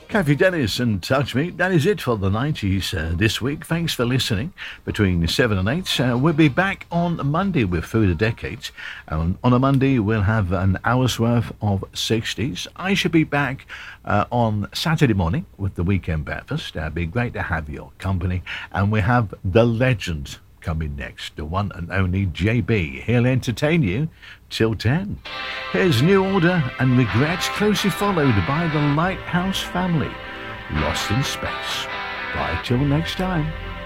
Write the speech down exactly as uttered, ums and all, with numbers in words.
Kathy Dennis and Touch Me. That is it for the nineties uh, this week. Thanks for listening. Between seven and eight, uh, we'll be back on Monday with Through the Decades. Um, on a Monday, we'll have an hour's worth of sixties. I should be back uh, on Saturday morning with the Weekend Breakfast. It'd be great to have your company. And we have the legend coming next, the one and only J B. He'll entertain you till ten. Here's New Order and Regrets, closely followed by the Lighthouse Family, Lost in Space. Bye till next time.